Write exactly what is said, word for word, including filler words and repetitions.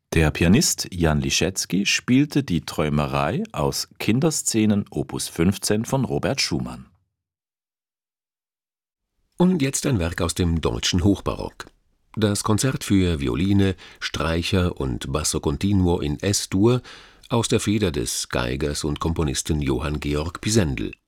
Der Pianist Jan Liszewski spielte die Träumerei aus Kinderszenen Opus fünfzehn von Robert Schumann. Und jetzt ein Werk aus dem deutschen Hochbarock. Das Konzert für Violine, Streicher und Basso Continuo in Es-Dur aus der Feder des Geigers und Komponisten Johann Georg Pisendel.